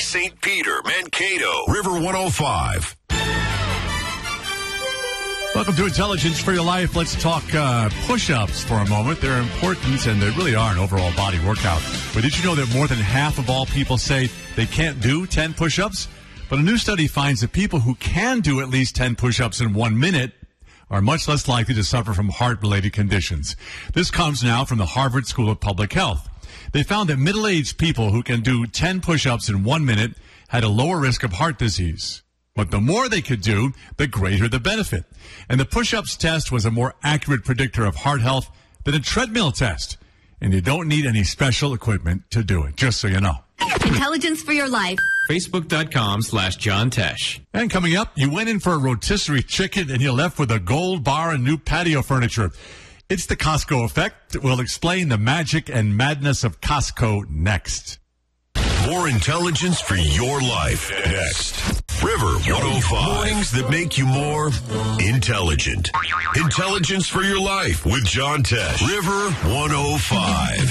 St. Peter, Mankato, River 105. Welcome to Intelligence for Your Life. Let's talk push-ups for a moment. They're important, and they really are an overall body workout. But did you know that more than half of all people say they can't do 10 push-ups? But a new study finds that people who can do at least 10 push-ups in 1 minute are much less likely to suffer from heart-related conditions. This comes now from the Harvard School of Public Health. They found that middle-aged people who can do 10 push-ups in 1 minute had a lower risk of heart disease. But the more they could do, the greater the benefit. And the push-ups test was a more accurate predictor of heart health than a treadmill test. And you don't need any special equipment to do it, just so you know. Intelligence for Your Life. Facebook.com/John Tesh. And coming up, you went in for a rotisserie chicken and you left with a gold bar and new patio furniture. It's the Costco effect. We'll explain the magic and madness of Costco next. More intelligence for your life next. River 105. Mornings that make you more intelligent. Intelligence for Your Life with John Tesh. River 105.